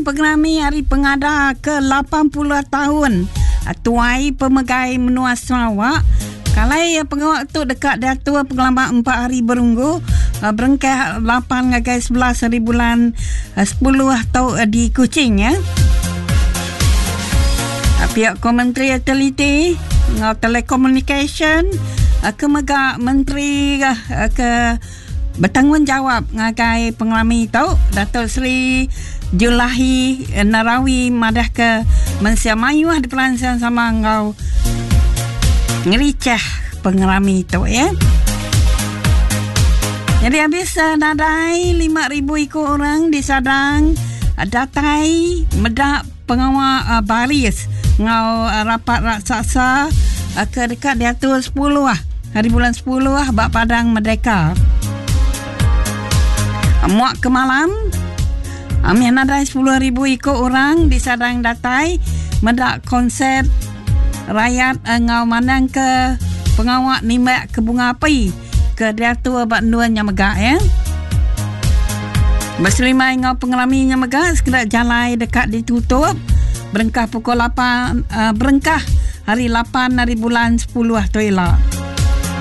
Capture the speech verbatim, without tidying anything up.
Padang Pengerami Hari Pengada ke lapan puluh tahun. Tuai Pemegai Menua Sarawak. Kalai pengawak tu dekat dia tua pengalaman empat hari berunggu. Berengkah lapan ngagai sebelas hari bulan sepuluh tahun di Kuching ya. Pihak Kementerian Teliti, Telekomunikasi, Kemegak Menteri ke bertanggungjawab ngagai pengalami tau Datuk Seri Julahi Narawi madah ke Malaysia Mayuah di Pelansian sama ngau ngericah pengalami tu ya. Jadi habis nadai lima ribu ikut orang di Sadang datai medak pengawal uh, baris ngau uh, rapat raksasa uh, ke dekat dia tu sepuluh lah hari bulan sepuluh lah bak Padang Merdeka. Muak ke malam Amin ada sepuluh ribu ikut orang di Sadang datai medak konsert rakyat uh, ngau manang ke pengawak nimbak ke bunga api ke dia tu bak nuanya megak ya. Berselimai ngau pengalaminya megak sekedar jalan dekat ditutup berengkah pukul lapan uh, berengkah hari lapan hari bulan sepuluh tu elak.